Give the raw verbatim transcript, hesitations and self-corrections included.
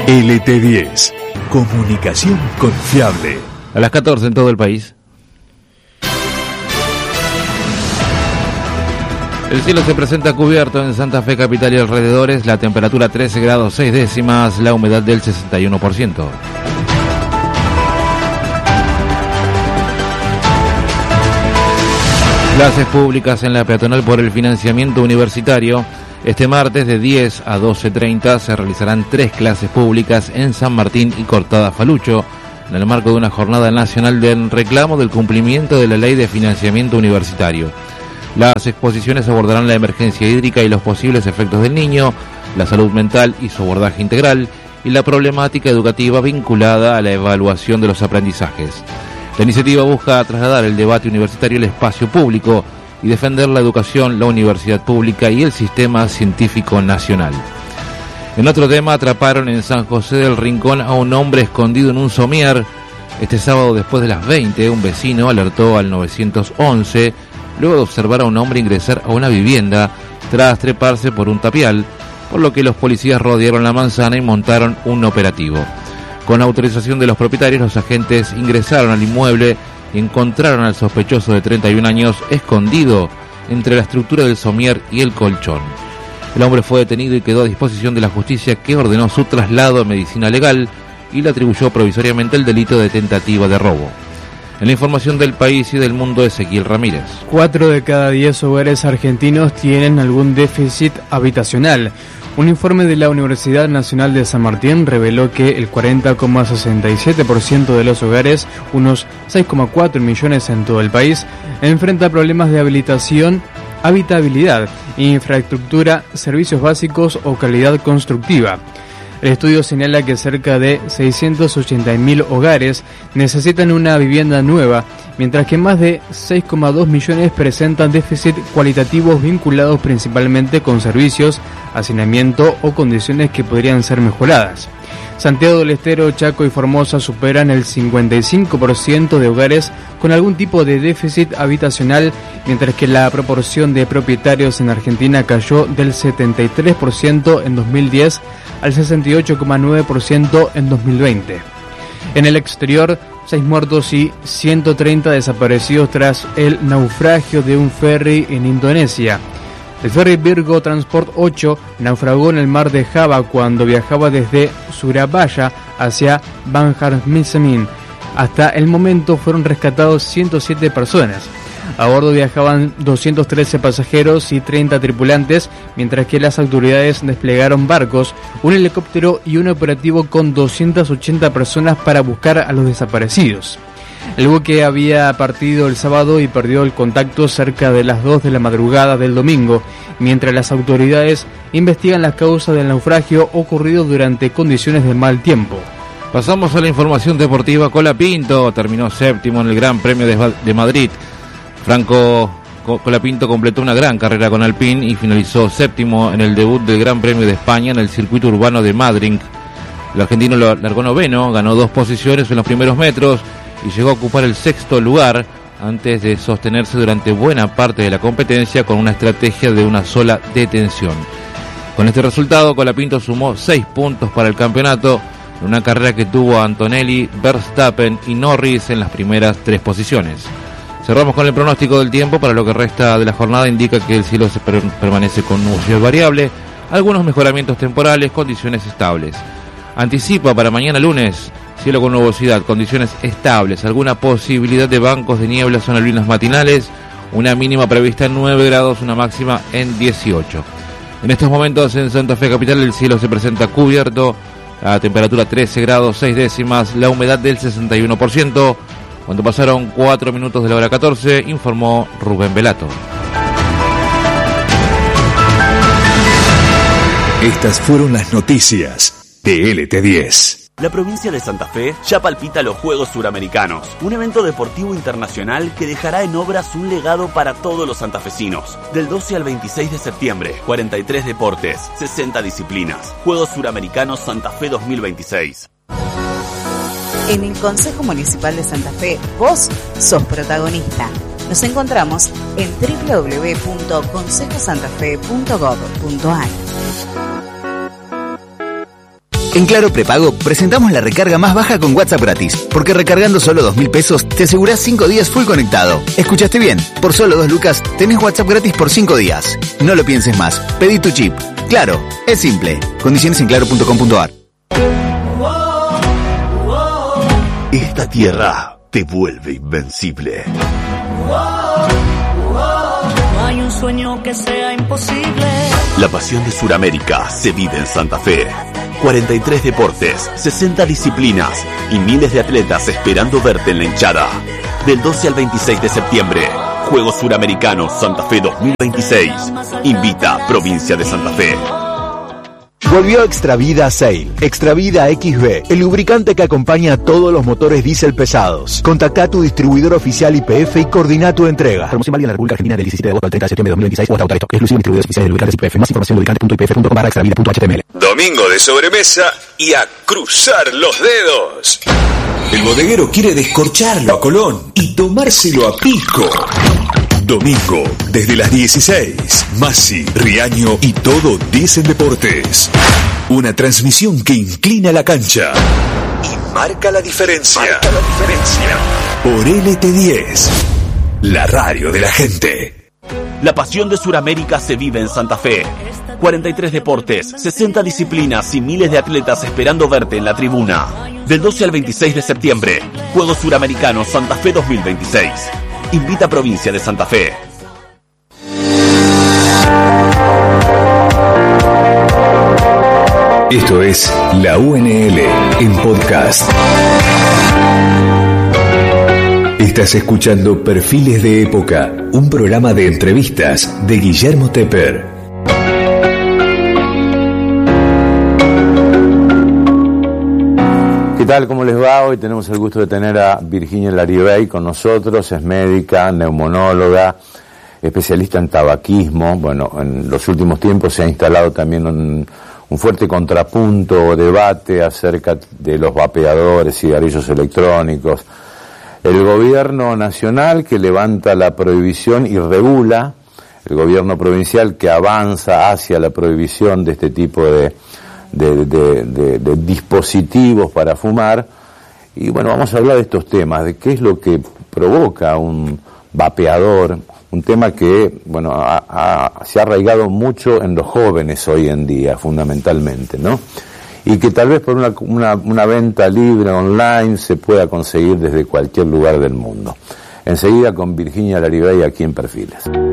L T diez. Comunicación confiable. A las catorce en todo el país. El cielo se presenta cubierto en Santa Fe capital y alrededores, la temperatura trece grados seis décimas, la humedad del sesenta y uno por ciento. Clases públicas en la peatonal por el financiamiento universitario. Este martes de diez a doce treinta se realizarán tres clases públicas en San Martín y Cortada Falucho, en el marco de una jornada nacional de reclamo del cumplimiento de la ley de financiamiento universitario. Las exposiciones abordarán la emergencia hídrica y los posibles efectos del niño, la salud mental y su abordaje integral, y la problemática educativa vinculada a la evaluación de los aprendizajes. La iniciativa busca trasladar el debate universitario al espacio público y defender la educación, la universidad pública y el sistema científico nacional. En otro tema, atraparon en San José del Rincón a un hombre escondido en un somier. Este sábado, después de las veinte, un vecino alertó al nueve once luego de observar a un hombre ingresar a una vivienda tras treparse por un tapial, por lo que los policías rodearon la manzana y montaron un operativo. Con autorización de los propietarios, los agentes ingresaron al inmueble y encontraron al sospechoso de treinta y un años escondido entre la estructura del somier y el colchón. El hombre fue detenido y quedó a disposición de la justicia, que ordenó su traslado a medicina legal y le atribuyó provisoriamente el delito de tentativa de robo. En la información del país y del mundo, Ezequiel Ramírez. Cuatro de cada diez hogares argentinos tienen algún déficit habitacional. Un informe de la Universidad Nacional de San Martín reveló que el cuarenta coma sesenta y siete por ciento de los hogares, unos seis coma cuatro millones en todo el país, enfrenta problemas de habilitación, habitabilidad, infraestructura, servicios básicos o calidad constructiva. El estudio señala que cerca de seiscientos ochenta mil hogares necesitan una vivienda nueva, mientras que más de seis coma dos millones presentan déficit cualitativos vinculados principalmente con servicios, hacinamiento o condiciones que podrían ser mejoradas. Santiago del Estero, Chaco y Formosa superan el cincuenta y cinco por ciento de hogares con algún tipo de déficit habitacional, mientras que la proporción de propietarios en Argentina cayó del setenta y tres por ciento en dos mil diez al sesenta y ocho coma nueve por ciento en dos mil veinte. En el exterior, seis muertos y ciento treinta desaparecidos tras el naufragio de un ferry en Indonesia. El ferry Virgo Transport ocho naufragó en el mar de Java cuando viajaba desde Surabaya hacia Banjarmasin. Hasta el momento fueron rescatados ciento siete personas. A bordo viajaban doscientos trece pasajeros y treinta tripulantes, mientras que las autoridades desplegaron barcos, un helicóptero y un operativo con doscientas ochenta personas para buscar a los desaparecidos. El buque había partido el sábado y perdió el contacto cerca de las dos de la madrugada del domingo, mientras las autoridades investigan las causas del naufragio ocurrido durante condiciones de mal tiempo. Pasamos a la información deportiva. Colapinto terminó séptimo en el Gran Premio de Madrid. Franco Colapinto completó una gran carrera con Alpine y finalizó séptimo en el debut del Gran Premio de España en el circuito urbano de Madrid. El argentino lo largó noveno, ganó dos posiciones en los primeros metros y llegó a ocupar el sexto lugar antes de sostenerse durante buena parte de la competencia con una estrategia de una sola detención. Con este resultado, Colapinto sumó seis puntos para el campeonato en una carrera que tuvo a Antonelli, Verstappen y Norris en las primeras tres posiciones. Cerramos con el pronóstico del tiempo. Para lo que resta de la jornada, indica que el cielo se per- permanece con nubosidad variable, algunos mejoramientos temporales, condiciones estables. Anticipa para mañana lunes: cielo con nubosidad, condiciones estables, alguna posibilidad de bancos de niebla o neblinas matinales, una mínima prevista en nueve grados, una máxima en dieciocho. En estos momentos en Santa Fe capital el cielo se presenta cubierto, la temperatura trece grados seis décimas, la humedad del sesenta y uno por ciento. Cuando pasaron cuatro minutos de la hora catorce, informó Rubén Velato. Estas fueron las noticias de L T diez. La provincia de Santa Fe ya palpita los Juegos Suramericanos, un evento deportivo internacional que dejará en obras un legado para todos los santafesinos. Del doce al veintiséis de septiembre, cuarenta y tres deportes, sesenta disciplinas. Juegos Suramericanos Santa Fe dos mil veintiséis. En el Consejo Municipal de Santa Fe, vos sos protagonista. Nos encontramos en doble u doble u doble u punto consejo santa fe punto gob punto a r. En Claro Prepago presentamos la recarga más baja con WhatsApp gratis, porque recargando solo dos mil pesos te asegurás cinco días full conectado. ¿Escuchaste bien? Por solo dos lucas tenés WhatsApp gratis por cinco días. No lo pienses más, pedí tu chip. Claro, es simple. Condiciones en claro punto com punto a r. Esta tierra te vuelve invencible. No hay un sueño que sea imposible. La pasión de Sudamérica se vive en Santa Fe. cuarenta y tres deportes, sesenta disciplinas y miles de atletas esperando verte en la hinchada. Del doce al veintiséis de septiembre, Juegos Suramericanos Santa Fe dos mil veintiséis. Invita Provincia de Santa Fe. Volvió Extravida Sail, Extravida X B, el lubricante que acompaña a todos los motores diésel pesados. Contacta a tu distribuidor oficial Y P F y coordina tu entrega. Promoción válida en la República Argentina del diecisiete de agosto al treinta de septiembre de dos mil veintiséis o hasta agotar esto. Exclusivo distribuidores oficiales de lubricantes Y P F. Más información en lubricantes punto i p f punto com barra extravida punto h t m l. Domingo de sobremesa y a cruzar los dedos. El bodeguero quiere descorcharlo a Colón y tomárselo a pico. Domingo, desde las dieciséis, Masi, Riaño y todo Dicen Deportes. Una transmisión que inclina la cancha y marca la diferencia. Marca la diferencia. Por L T diez, la radio de la gente. La pasión de Sudamérica se vive en Santa Fe. cuarenta y tres deportes, sesenta disciplinas y miles de atletas esperando verte en la tribuna. Del doce al veintiséis de septiembre, Juegos Suramericanos Santa Fe dos mil veintiséis. Invita a Provincia de Santa Fe. Esto es la U N L en podcast. Estás escuchando Perfiles de Época, un programa de entrevistas de Guillermo Tepper. ¿Qué tal? ¿Cómo les va? Hoy tenemos el gusto de tener a Virginia Laribey con nosotros. Es médica, neumonóloga, especialista en tabaquismo. Bueno, en los últimos tiempos se ha instalado también un, un fuerte contrapunto o debate acerca de los vapeadores, cigarrillos electrónicos. El gobierno nacional que levanta la prohibición y regula, el gobierno provincial que avanza hacia la prohibición de este tipo de De, de, de, de dispositivos para fumar. Y bueno, vamos a hablar de estos temas, de qué es lo que provoca un vapeador, un tema que, bueno, ha, ha, se ha arraigado mucho en los jóvenes hoy en día, fundamentalmente, ¿no? Y que tal vez por una, una, una venta libre online se pueda conseguir desde cualquier lugar del mundo. Enseguida con Virginia Laribey aquí en Perfiles.